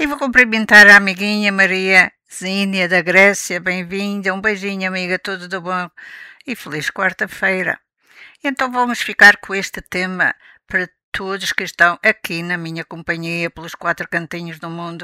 E vou cumprimentar a amiguinha Maria Zínia da Grécia. Bem-vinda. Um beijinho, amiga. Tudo de bom. E feliz quarta-feira. Então vamos ficar com este tema para todos que estão aqui na minha companhia pelos quatro cantinhos do mundo.